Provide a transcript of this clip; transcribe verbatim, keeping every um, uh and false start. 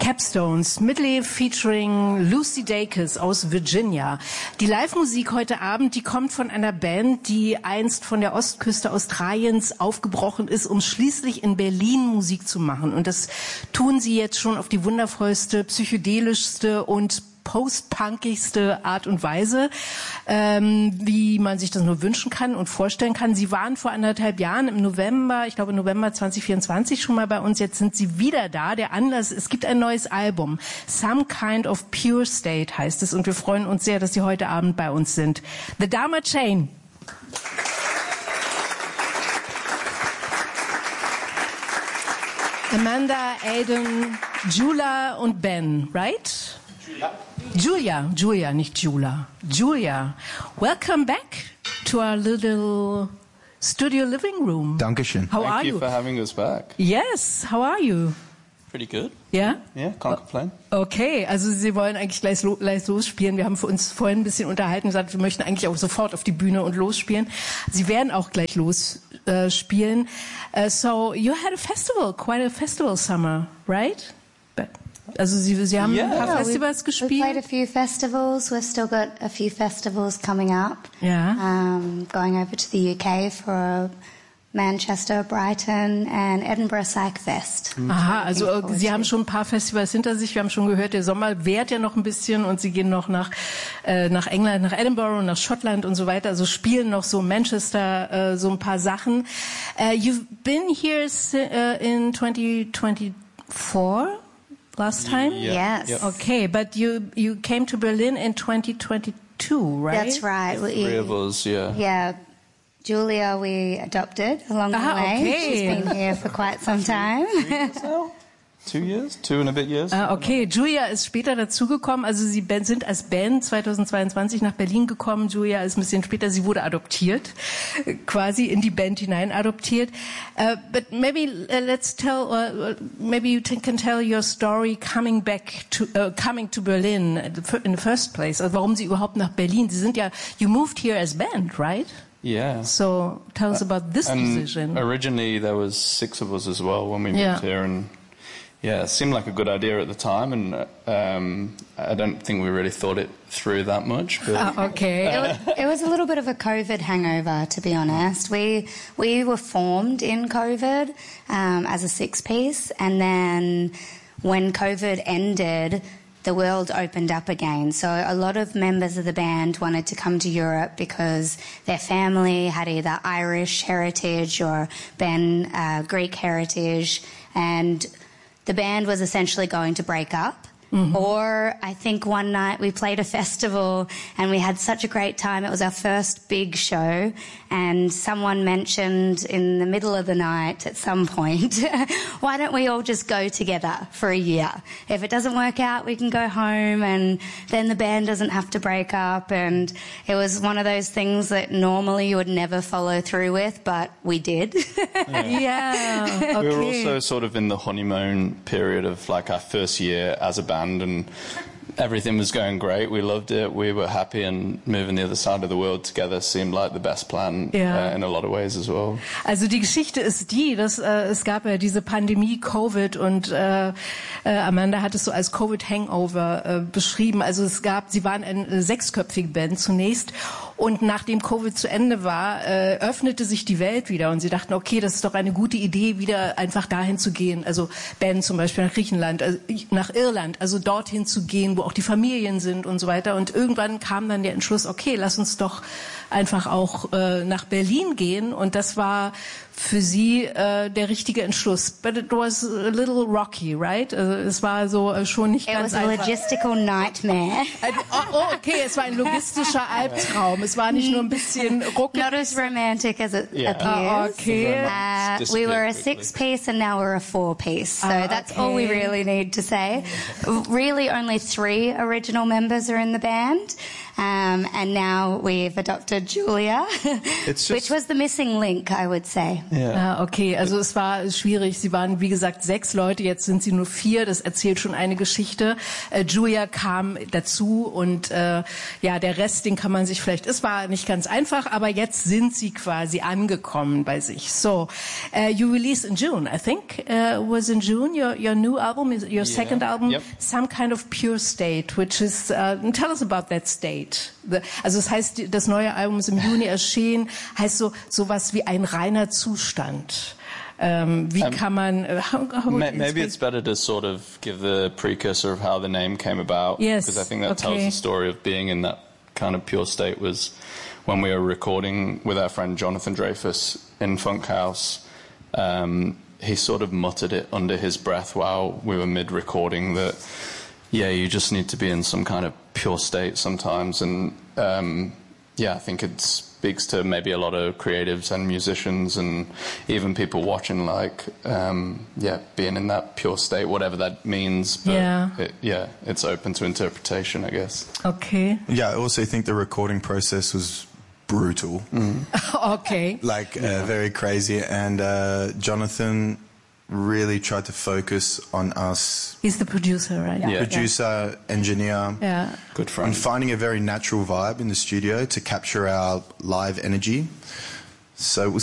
Capstones, Medley featuring Lucy Dacus aus Virginia. Die Live-Musik heute Abend, die kommt von einer Band, die einst von der Ostküste Australiens aufgebrochen ist, um schließlich in Berlin Musik zu machen. Und das tun sie jetzt schon auf die wundervollste, psychedelischste und post-punkigste Art und Weise, ähm, wie man sich das nur wünschen kann und vorstellen kann. Sie waren vor anderthalb Jahren im November, ich glaube November zwanzig vierundzwanzig schon mal bei uns. Jetzt sind sie wieder da. Der Anlass, es gibt ein neues Album. Some Kind of Pure State heißt es. Und wir freuen uns sehr, dass Sie heute Abend bei uns sind. The Dharma Chain. Amanda, Aiden, Jula und Ben, right? Julia. Julia, Julia, nicht Jula. Julia, welcome back to our little studio living room. Dankeschön. How Thank are you you? for having us back. Yes, how are you? Pretty good. Yeah? Yeah, can't complain. Okay, also Sie wollen eigentlich gleich, lo gleich losspielen. Wir haben für uns vorhin ein bisschen unterhalten und gesagt, wir möchten eigentlich auch sofort auf die Bühne und losspielen. Sie werden auch gleich losspielen. Uh, uh, so, you had a festival, quite a festival summer, right? But Also Sie, Sie haben Yeah. ein paar Yeah, Festivals we, gespielt? We played a few festivals. We've still got a few festivals coming up. Ja. Um, going over to the U K for Manchester, Brighton and Edinburgh Psych Fest. Aha, also äh, Sie haben schon ein paar Festivals hinter sich. Wir haben schon gehört, der Sommer währt ja noch ein bisschen und Sie gehen noch nach äh, nach England, nach Edinburgh, nach Schottland und so weiter. Also spielen noch so Manchester äh, so ein paar Sachen. Uh, you've been here uh, in twenty twenty-four last time? Yeah. Yes. Yep. Okay, but you you came to Berlin in twenty twenty-two, right? That's right. The We- three of us, yeah. Yeah. Julia we adopted along the Ah, way. okay. She's been here for quite some time. So, two years? Two and a bit years? Ah, okay, Julia ist später dazugekommen. Also Sie ben- sind als Band zweitausendzweiundzwanzig nach Berlin gekommen. Julia ist ein bisschen später, sie wurde adoptiert, äh, quasi in die Band hinein adoptiert. Uh, but maybe uh, let's tell, uh, maybe you t- can tell your story coming back to, uh, coming to Berlin in the first place. Also warum Sie überhaupt nach Berlin? Sie sind ja, you moved here as band, right? Yeah. So tell us about this And decision. originally there was six of us as well when we moved Yeah. here, and yeah, it seemed like a good idea at the time, and um, I don't think we really thought it through that much. But Ah, okay. It was, it was a little bit of a COVID hangover, to be honest. We we were formed in COVID um, as a six-piece, and then when COVID ended, the world opened up again. So a lot of members of the band wanted to come to Europe because their family had either Irish heritage or Ben uh, Greek heritage, and the band was essentially going to break up. Mm-hmm. Or I think one night we played a festival and we had such a great time. It was our first big show, and someone mentioned in the middle of the night at some point, why don't we all just go together for a year? If it doesn't work out, we can go home, and then the band doesn't have to break up. And it was one of those things that normally you would never follow through with, but we did. Yeah, okay. we were also sort of in the honeymoon period of like our first year as a band. And everything was going great. We loved it. We were happy, and moving the other side of the world together seemed like the best plan Ja. uh, in a lot of ways as well. Also die Geschichte ist die, dass äh, es gab ja diese Pandemie Covid und äh, äh, Amanda hat es so als Covid-Hangover äh, beschrieben. Also es gab, sie waren eine sechsköpfige Band zunächst, und nachdem Covid zu Ende war, äh, öffnete sich die Welt wieder und sie dachten, okay, das ist doch eine gute Idee, wieder einfach dahin zu gehen. Also Ben zum Beispiel nach Griechenland, also nach Irland, also dorthin zu gehen, wo auch die Familien sind und so weiter. Und irgendwann kam dann der Entschluss, okay, lass uns doch einfach auch äh, nach Berlin gehen. Und das war für sie äh, der richtige Entschluss. But it was a little rocky, right? Also es war so äh, schon nicht It ganz was a einfach. logistical nightmare. Ein- Oh, oh, okay, es war ein logistischer Albtraum. Es war nicht nur ein bisschen ruckelig. Not as romantic as it Yeah. appears. Oh, okay. Uh, Just we were a disappeared six-piece and now we're a four-piece. So Ah, that's all we okay. really need to say. Really only three three original members are in the band. Um, and now we've adopted Julia, It's just- which was the missing link, I would say. Yeah. Ah, okay, also es war schwierig. Sie waren, wie gesagt, sechs Leute, jetzt sind sie nur vier. Das erzählt schon eine Geschichte. Äh, Julia kam dazu und äh, ja, der Rest, den kann man sich vielleicht, es war nicht ganz einfach, aber jetzt sind sie quasi angekommen bei sich. So, uh, you released in June, I think, uh, was in June, your, your new album, your Yeah. second album, Yep. Some Kind of Pure State, which is, uh, tell us about that state. The, also es heißt, das neue Album ist im Juni erschienen, heißt so sowas wie ein reiner Zustand. Um, wie Um, kann man... Uh, how, how Ma- Maybe it's better to sort of give the precursor of how the name came about. Yes, Because I think that okay. tells the story of being in that kind of pure state was when we were recording with our friend Jonathan Dreyfus in Funk House. Um, he sort of muttered it under his breath while we were mid-recording that, yeah, you just need to be in some kind of pure state sometimes. And, um, yeah, I think it speaks to maybe a lot of creatives and musicians and even people watching, like, um, yeah, being in that pure state, whatever that means. But Yeah. It, yeah, it's open to interpretation, I guess. Okay, Yeah, I also think the recording process was brutal, okay. like uh, very crazy. And uh, Jonathan really tried to focus on us, He's the producer, right? Yeah. producer, engineer, Yeah. Good friend. and finding a very natural vibe in the studio to capture our live energy. So it was